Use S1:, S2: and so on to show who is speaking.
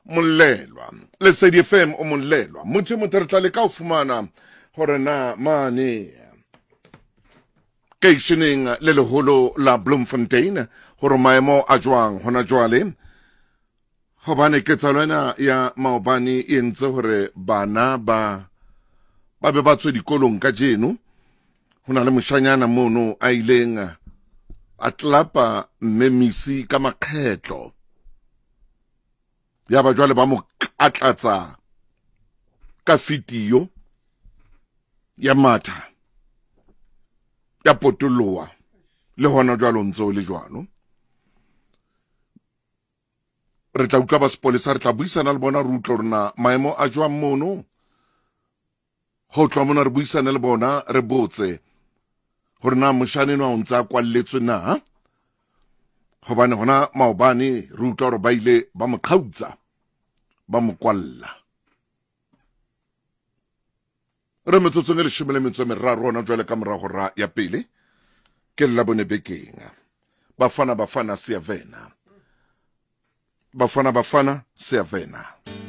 S1: Molelwa Lesedi FM o molelwa motho motho re tla le ka o fumana hore na mane keisheneng le leholo la Bloemfontein hore maemo a jwang hona jwale hobane ketsalwana ya maobane e entse hore bana ba be ba tswe dikolong ka jeno hona le moshanyana mono a ileng a tlapa mmemisi ka makgetlo ya ba jwale ba mo atlatsa ka fitio ya matha ya potoloa le hona jwalo ntse le jwalo re tla utlwa ba sepolesa re tla buisana le bona re utlwa rona maemo a jwang mono ho tloha mona re buisana le bona re botse hore na moshaneno a ntse a kwalletswe na hobane hona maobane re utlwa hore ba ile ba mo qhautsa ba mo kwalla re metsotsong e 13 hona jwale ka morago ra ya pele ke la bone bekeng bafana Siyavena